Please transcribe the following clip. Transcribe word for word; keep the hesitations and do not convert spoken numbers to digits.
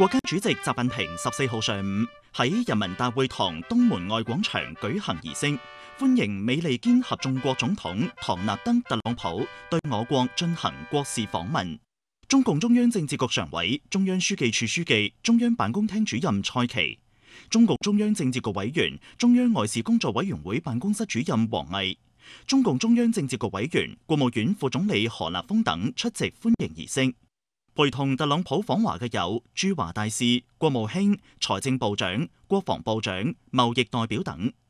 國家主席習近平十四號上午喺人民大會堂東門外廣場舉行儀式，歡迎美利堅合眾國總統唐納德·特朗普對我國進行國事訪問。中共中央政治局常委、中央書記處書記、中央辦公廳主任蔡奇，中共中央政治局委員、中央外事工作委員會辦公室主任王毅，中共中央政治局委員、國務院副總理何立峰等出席歡迎儀式。陪同特朗普訪華嘅有駐華大使、國務卿、財政部長、國防部長、貿易代表等。